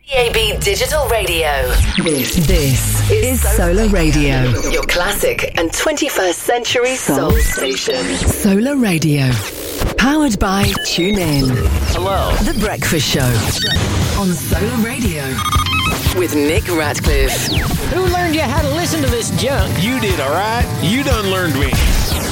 DAB Digital Radio. This is Solar Radio. Your classic and 21st century soul station. Solar Radio. Powered by TuneIn. Hello. The Breakfast Show. On Solar Radio. With Nick Ratcliffe. Who learned you how to listen to this junk? You did, all right? You done learned me.